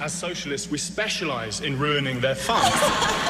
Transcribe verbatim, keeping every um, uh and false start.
as socialists, we specialise in ruining their fun.